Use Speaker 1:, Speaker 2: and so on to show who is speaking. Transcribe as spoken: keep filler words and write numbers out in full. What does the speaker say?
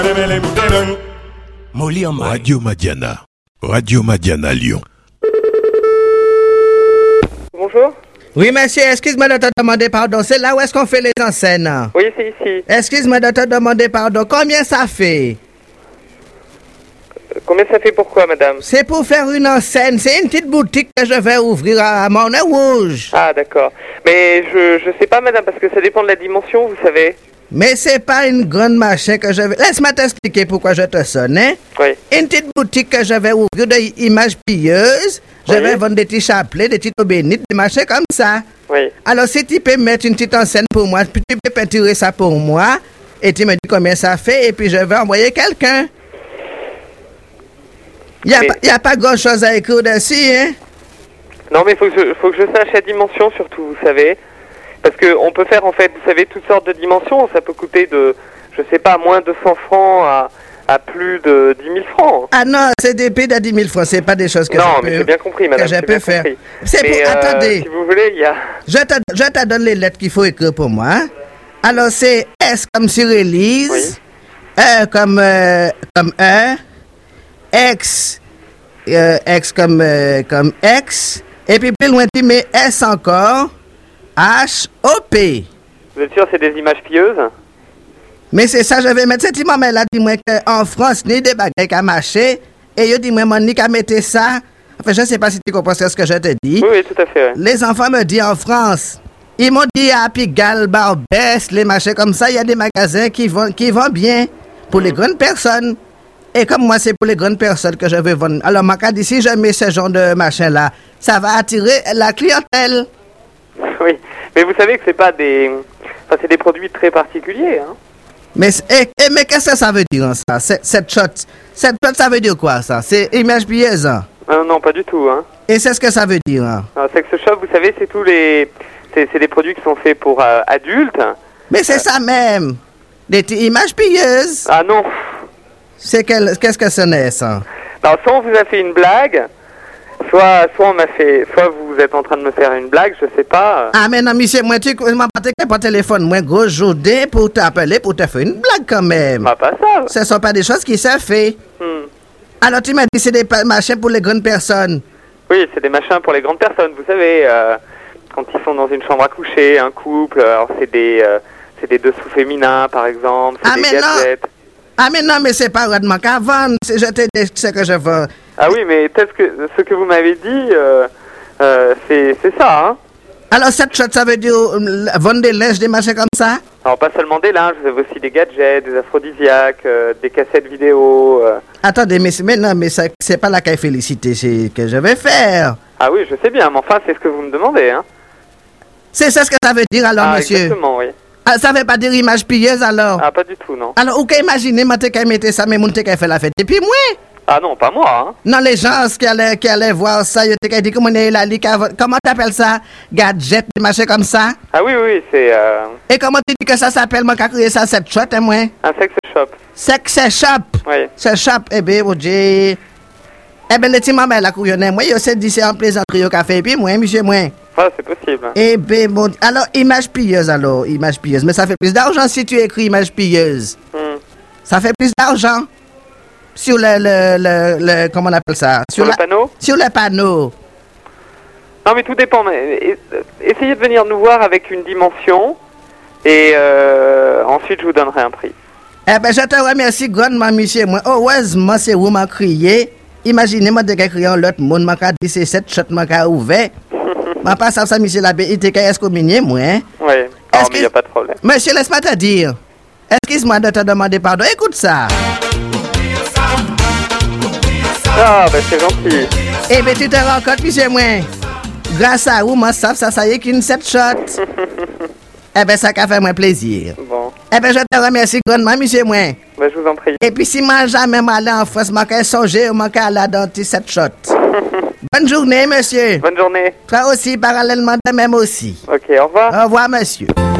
Speaker 1: Radio Madiana. Radio Madiana Lyon.
Speaker 2: Bonjour.
Speaker 3: Oui, monsieur, excuse-moi de te demander pardon. C'est là où est-ce qu'on fait les enseignes?
Speaker 2: Oui, c'est ici.
Speaker 3: Excuse-moi de te demander pardon. Combien ça fait?
Speaker 2: Euh, combien ça fait pourquoi, madame?
Speaker 3: C'est pour faire une enseigne. C'est une petite boutique que je vais ouvrir à Monnet-Rouge.
Speaker 2: Ah, d'accord. Mais je je sais pas, madame, parce que ça dépend de la dimension, vous savez.
Speaker 3: Mais c'est pas une grande machin que je vais... Laisse-moi t'expliquer pourquoi je te sonne, hein?
Speaker 2: Oui.
Speaker 3: Une petite boutique que je vais ouvrir d'images pilleuses. Je
Speaker 2: Oui.
Speaker 3: vais vendre des petits chapelets, des petites eaux bénites, des machins comme ça.
Speaker 2: Oui.
Speaker 3: Alors, si tu peux mettre une petite enseigne pour moi, puis tu peux peinturer ça pour moi, et tu me dis combien ça fait, et puis je vais envoyer quelqu'un. Il n'y a,
Speaker 2: Mais-
Speaker 3: pas- y a pas grand-chose à écrire dessus, hein?
Speaker 2: Non, mais faut que je, faut que je sache la dimension, surtout, vous savez. Parce que on peut faire, en fait, vous savez, toutes sortes de dimensions. Ça peut coûter de, je sais pas, moins de cent francs à, à plus de dix mille francs.
Speaker 3: Ah non, c'est des prix de dix mille francs, c'est pas des choses que
Speaker 2: non,
Speaker 3: je peux...
Speaker 2: mais j'ai bien compris, madame.
Speaker 3: que je
Speaker 2: j'ai
Speaker 3: peux
Speaker 2: bien
Speaker 3: faire.
Speaker 2: compris.
Speaker 3: C'est
Speaker 2: Mais,
Speaker 3: pour...
Speaker 2: euh,
Speaker 3: Attendez.
Speaker 2: Si vous voulez, il y a...
Speaker 3: Je te, je te donne les lettres qu'il faut écrire pour moi. Hein? Alors, c'est S comme sur Élise,
Speaker 2: Oui.
Speaker 3: E comme, euh, comme E, X, euh, X comme, euh, comme X, et puis plus loin, tu mets S encore, H, O, P.
Speaker 2: Vous êtes sûr c'est des images pieuses?
Speaker 3: Mais c'est ça, je vais mettre cette image là, dis-moi qu'en France, ni des bagages à marcher, et je dis-moi, mon ni qu'à mettre ça. Enfin, je ne sais pas si tu comprends ce que je te dis.
Speaker 2: Oui, oui, tout à fait. Ouais.
Speaker 3: Les enfants me disent en France, ils m'ont dit à Pigalle, Barbès, les machins comme ça, il y a des magasins qui vendent, qui vendent bien pour les grandes personnes. Et comme moi, c'est pour les grandes personnes que je veux vendre. Alors, ma cas d'ici, je mets ce genre de machin-là. Ça va attirer la clientèle.
Speaker 2: Oui, mais vous savez que c'est pas des... Enfin, c'est des produits très particuliers, hein.
Speaker 3: Mais, c'est- eh, eh, mais qu'est-ce que ça veut dire, hein, ça? Cette, cette shot, cette shot, ça veut dire quoi, ça? C'est image pilleuse, hein?
Speaker 2: Non, non, pas du tout, hein.
Speaker 3: Et c'est ce que ça veut dire, hein?
Speaker 2: Alors, Sex Shop, vous savez, c'est tous les... C'est c'est des produits qui sont faits pour euh, adultes.
Speaker 3: Mais c'est ça même. Des t- images pilleuses.
Speaker 2: Ah non.
Speaker 3: C'est quel- qu'est-ce que ce n'est, ça?
Speaker 2: Alors, soit on vous a fait une blague, soit, soit on m'a fait... Soit vous êtes en train de me faire une blague, je sais pas.
Speaker 3: Ah, mais non, monsieur, moi, tu m'as pas t'écrit par téléphone, moi, gros journée pour t'appeler, pour te faire une blague quand même.
Speaker 2: Bah, pas ça.
Speaker 3: Ce ne sont pas des choses qui se fait.
Speaker 2: Hmm.
Speaker 3: Alors, tu m'as dit c'est des pa- machins pour les grandes personnes.
Speaker 2: Oui, c'est des machins pour les grandes personnes, vous savez, euh, quand ils sont dans une chambre à coucher, un couple, alors c'est des, euh, c'est des dessous féminins, par exemple, c'est
Speaker 3: Ah,
Speaker 2: des
Speaker 3: mais non.
Speaker 2: gadgets.
Speaker 3: Ah, mais non, mais c'est pas vraiment qu'à vendre. C'est, je te dis ce que je vends.
Speaker 2: Ah oui, mais peut-être que ce que vous m'avez dit, euh, euh, c'est c'est ça, hein.
Speaker 3: Alors, cette chose, ça veut dire euh, vendre des linges, des machins comme ça?
Speaker 2: Alors pas seulement des linges, vous avez aussi des gadgets, des aphrodisiaques, euh, des cassettes vidéo. euh.
Speaker 3: Attendez, mais, c'est- mais non, mais ça, c'est pas la caille félicité c'est que je vais faire.
Speaker 2: Ah oui, je sais bien, mais enfin c'est ce que vous me demandez, hein.
Speaker 3: C'est ça ce que ça veut dire alors,
Speaker 2: Ah
Speaker 3: monsieur?
Speaker 2: exactement, oui.
Speaker 3: Ah, ça veut pas dire image pilleuse alors?
Speaker 2: Ah pas du tout, non.
Speaker 3: Alors, ou qu'à imaginer, moi, t'es qu'à mettre ça, mais mon t'es qu'à faire la fête. Et puis, moi,
Speaker 2: Ah non, pas moi, hein.
Speaker 3: non, les gens qui allaient, qui allaient voir ça, ils t'es qu'à dire comment on est là, li- qu'à- comment t'appelles ça? Gadget, des machins comme ça?
Speaker 2: Ah oui, oui, c'est euh,
Speaker 3: Et comment tu dis que ça s'appelle, moi, qu'à créer ça, cette shot, hein, moi?
Speaker 2: un sex shop.
Speaker 3: Sex shop.
Speaker 2: Oui.
Speaker 3: Ce shop, eh bien, mon Dieu. Eh bien, le petit maman, la couillonne, moi, il s'est dit, c'est en plaisanterie au café, et puis, moi, monsieur, moi.
Speaker 2: Ah, c'est possible.
Speaker 3: Eh bien, mon Dieu. Alors, image pilleuse, alors, image pilleuse. Mais ça fait plus d'argent si tu écris image pilleuse.
Speaker 2: Hmm.
Speaker 3: Ça fait plus d'argent. Sur le, le, le, le- comment on appelle ça?
Speaker 2: Sur le
Speaker 3: la-
Speaker 2: panneau?
Speaker 3: Sur le panneau.
Speaker 2: Non, mais tout dépend. Mais, et- essayez de venir nous voir avec une dimension et euh, ensuite je vous donnerai un prix.
Speaker 3: Eh bien, je te remercie grandement, monsieur. Moi, heureusement, c'est vous m'a crié. Imaginez-moi de crier en l'autre monde, m'a dit c'est cette shot m'a ouvert. M'a pas ça, ça, monsieur l'abbé, il était qu'à excommunier, moi, hein?
Speaker 2: Oui, ah,
Speaker 3: Est-ce
Speaker 2: mais il n'y a
Speaker 3: que-
Speaker 2: pas de problème.
Speaker 3: Monsieur, laisse-moi te dire. Excuse-moi de te demander pardon. Écoute ça.
Speaker 2: Ah, bah c'est gentil.
Speaker 3: Eh bien, tu te rends compte, monsieur, moi. Grâce à vous, moi, ça, ça, ça y est qu'une sept shot. Eh bien, ça a fait moi plaisir.
Speaker 2: Bon,
Speaker 3: Eh bien, je te remercie grandement, monsieur, moi.
Speaker 2: bah je vous en prie.
Speaker 3: Et puis, si moi, jamais allé en France, moi, qu'à songer, moi, qu'à aller dans sept shot. Bonne journée, monsieur.
Speaker 2: Bonne journée.
Speaker 3: Toi aussi, parallèlement de même aussi.
Speaker 2: Ok, au revoir.
Speaker 3: Au revoir, monsieur.